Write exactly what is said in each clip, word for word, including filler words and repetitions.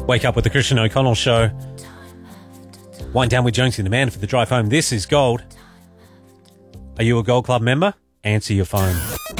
Wake up with the Christian O'Connell Show. Wind down with Jonesy the Man for the drive home. This is Gold. Are you a Gold Club member? Answer your phone.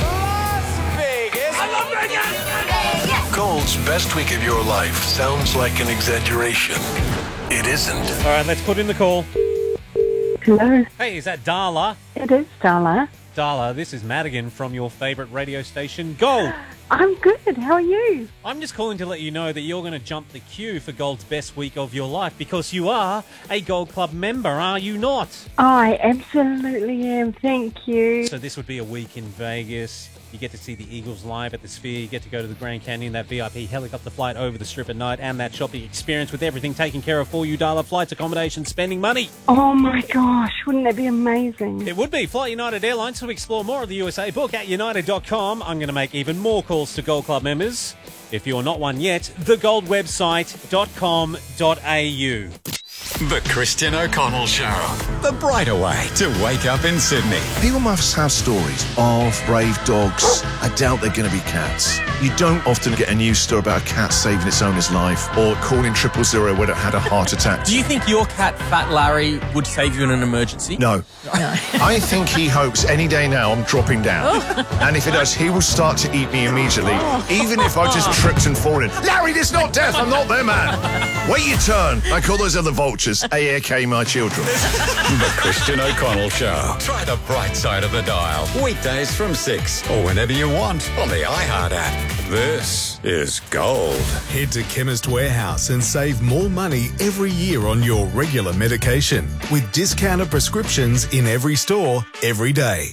Gold's best week of your life sounds like an exaggeration. It isn't. All right, let's put in the call. Hello. Hey, is that Darla? It is Darla. Darla, this is Madigan from your favourite radio station, Gold. I'm good. How are you? I'm just calling to let you know that you're going to jump the queue for Gold's best week of your life because you are a Gold Club member, are you not? I absolutely am. Thank you. So this would be a week in Vegas. You get to see the Eagles live at the Sphere. You get to go to the Grand Canyon, that V I P helicopter flight over the Strip at night, and that shopping experience with everything taken care of for you, Darla. Flights, accommodation, spending money. Oh my gosh, wouldn't that be amazing? It would be. Fly United Airlines. To explore more of the U S A, book at united dot com. I'm going to make even more calls to Gold Club members. If you're not one yet, the gold website dot com dot a u. The Christian O'Connell Show. The brighter way to wake up in Sydney. People must have stories of brave dogs. I doubt they're going to be cats. You don't often get a news story about a cat saving its owner's life or calling triple zero when it had a heart attack. Do you think your cat, Fat Larry, would save you in an emergency? No. No. I think he hopes any day now I'm dropping down. And if it does, he will start to eat me immediately, even if I just tripped and fallen. Larry, this is not death. I'm not their man. Wait your turn. I call those other vultures. A A K my children. The Christian O'Connell Show. Try the bright side of the dial. Weekdays from six or whenever you want on the iHeart app. This is Gold. Head to Chemist Warehouse and save more money every year on your regular medication with discounted prescriptions in every store, every day.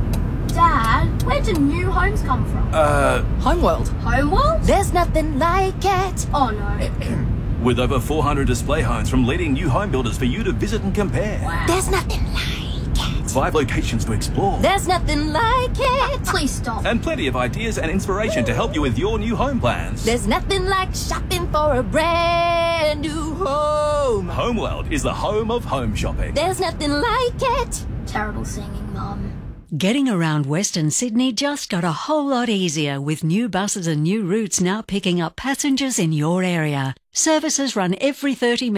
Dad, where do new homes come from? Uh, Homeworld. Homeworld? There's nothing like it. Oh no. With over four hundred display homes from leading new home builders for you to visit and compare. Wow. There's nothing like it. Five locations to explore. There's nothing like it. Please stop. And plenty of ideas and inspiration to help you with your new home plans. There's nothing like shopping for a brand new home. Homeworld is the home of home shopping. There's nothing like it. Terrible singing, Mum. Getting around Western Sydney just got a whole lot easier with new buses and new routes now picking up passengers in your area. Services run every thirty minutes.